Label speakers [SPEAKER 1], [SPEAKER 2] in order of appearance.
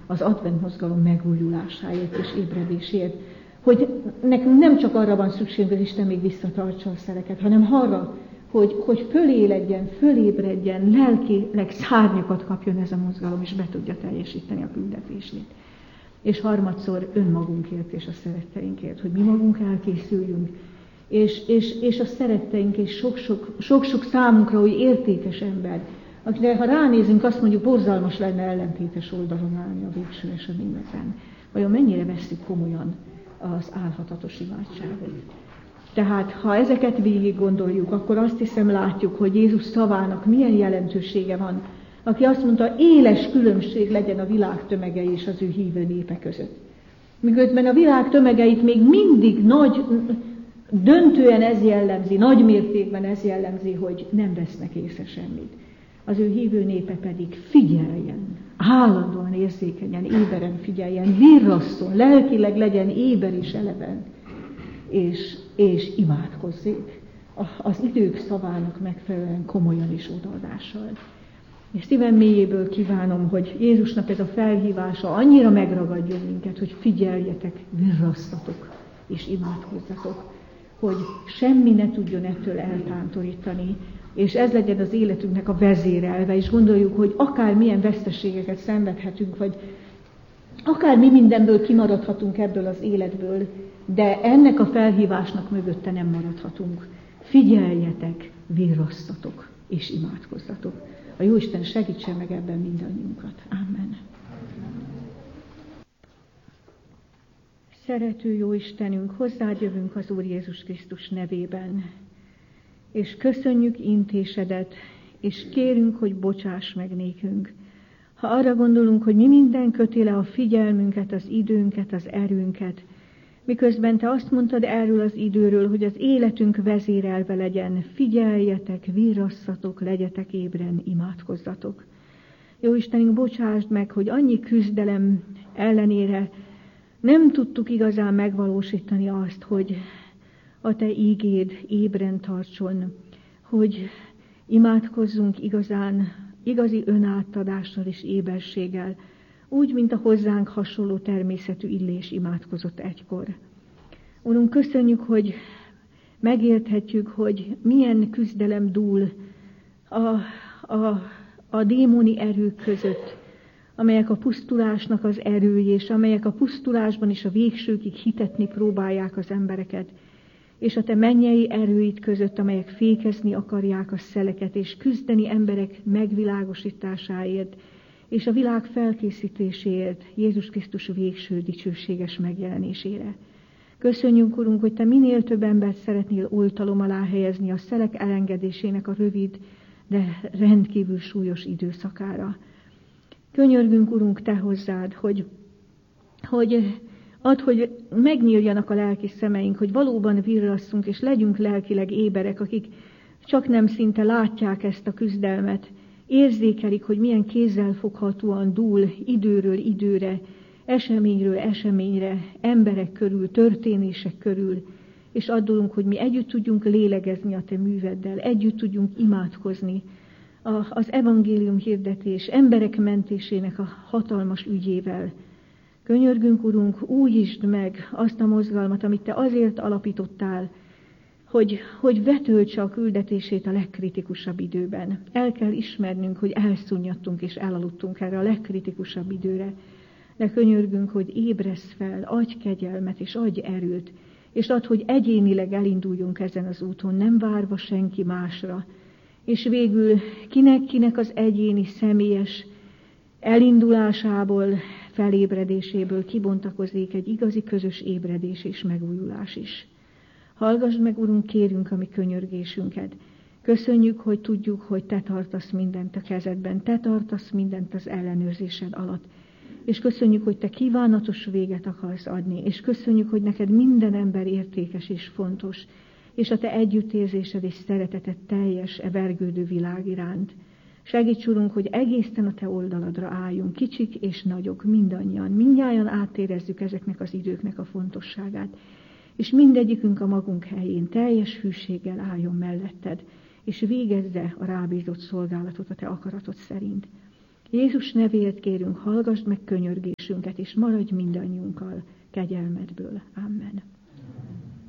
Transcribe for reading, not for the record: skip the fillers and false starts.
[SPEAKER 1] az advent mozgalom megújulásáért és ébredéséért, hogy nekünk nem csak arra van szükség, hogy Isten még visszatartsa a szeleket, hanem arra, hogy föléledjen, fölébredjen, lelkileg szárnyakat kapjon ez a mozgalom, és be tudja teljesíteni a küldetését. És harmadszor önmagunkért és a szeretteinkért, hogy mi magunk elkészüljünk, és a szeretteink, és sok-sok számunkra úgy értékes ember, akire ha ránézünk, azt mondjuk, borzalmas lenne ellentétes oldalon állni a végső eseményeken. Vajon mennyire vesszük komolyan az álhatatos imádságot? Tehát, ha ezeket végig gondoljuk, akkor azt hiszem látjuk, hogy Jézus szavának milyen jelentősége van, aki azt mondta, éles különbség legyen a világ tömegei és az ő hívő népe között. Miközben a világ tömegeit még mindig döntően ez jellemzi, nagy mértékben ez jellemzi, hogy nem vesznek észre semmit. Az ő hívő népe pedig figyeljen, állandóan érzékenyen, éberen figyeljen, virrasszon, lelkileg legyen éber és eleven, és imádkozzék az idők szavának megfelelően komolyan és odaadással. És szívem mélyéből kívánom, hogy Jézusnak ez a felhívása annyira megragadjon minket, hogy figyeljetek, virrasszatok és imádkozzatok, hogy semmi ne tudjon ettől eltántorítani, és ez legyen az életünknek a vezérelve, és gondoljuk, hogy akármilyen veszteségeket szenvedhetünk, vagy akár mi mindenből kimaradhatunk ebből az életből, de ennek a felhívásnak mögötte nem maradhatunk. Figyeljetek, virrasszatok és imádkozzatok. A Jóisten segítsen meg ebben mindannyiunkat. Amen. Szerető jó Istenünk, hozzád jövünk az Úr Jézus Krisztus nevében, és köszönjük intésedet, és kérünk, hogy bocsáss meg nékünk. Ha arra gondolunk, hogy mi minden köti le a figyelmünket, az időnket, az erőnket, miközben te azt mondtad erről az időről, hogy az életünk vezérelve legyen, figyeljetek, virrasszatok, legyetek ébren, imádkozzatok. Jó Istenünk, bocsásd meg, hogy annyi küzdelem ellenére nem tudtuk igazán megvalósítani azt, hogy a te ígéd ébren tartson, hogy imádkozzunk igazi önátadással és éberséggel, úgy, mint a hozzánk hasonló természetű Illés imádkozott egykor. Urunk, köszönjük, hogy megérthetjük, hogy milyen küzdelem dúl a démoni erők között, amelyek a pusztulásnak az erői, és amelyek a pusztulásban is a végsőkig hitetni próbálják az embereket, és a te mennyei erőid között, amelyek fékezni akarják a szeleket, és küzdeni emberek megvilágosításáért, és a világ felkészítéséért, Jézus Krisztus végső dicsőséges megjelenésére. Köszönjük, Urunk, hogy te minél több embert szeretnél oltalom alá helyezni a szelek elengedésének a rövid, de rendkívül súlyos időszakára. Könyörgünk, Urunk, te hozzád, hogy add, hogy megnyíljanak a lelki szemeink, hogy valóban virrasszunk, és legyünk lelkileg éberek, akik csak nem szinte látják ezt a küzdelmet, érzékelik, hogy milyen kézzelfoghatóan dúl időről időre, eseményről eseményre, emberek körül, történések körül, és addulunk, hogy mi együtt tudjunk lélegezni a te műveddel, együtt tudjunk imádkozni az evangélium hirdetés, emberek mentésének a hatalmas ügyével. Könyörgünk, Urunk, újítsd meg azt a mozgalmat, amit te azért alapítottál, hogy betöltse a küldetését a legkritikusabb időben. El kell ismernünk, hogy elszunnyadtunk és elaludtunk erre a legkritikusabb időre. De könyörgünk, hogy ébresz fel, adj kegyelmet és adj erőt, és add, hogy egyénileg elinduljunk ezen az úton, nem várva senki másra. És végül kinek az egyéni, személyes elindulásából, felébredéséből kibontakozik egy igazi közös ébredés és megújulás is. Hallgassd meg, Urunk, kérünk a mi könyörgésünket. Köszönjük, hogy tudjuk, hogy te tartasz mindent a kezedben, te tartasz mindent az ellenőrzésed alatt. És köszönjük, hogy te kívánatos véget akarsz adni, és köszönjük, hogy neked minden ember értékes és fontos, és a te együttérzésed és szereteted teljes vergődő világ iránt. Segíts, Urunk, hogy egészen a te oldaladra álljunk, kicsik és nagyok, mindnyájan átérezzük ezeknek az időknek a fontosságát, és mindegyikünk a magunk helyén teljes hűséggel álljon melletted, és végezze a rábízott szolgálatot a te akaratod szerint. Jézus nevéért kérünk, hallgasd meg könyörgésünket, és maradj mindannyiunkkal kegyelmedből. Amen.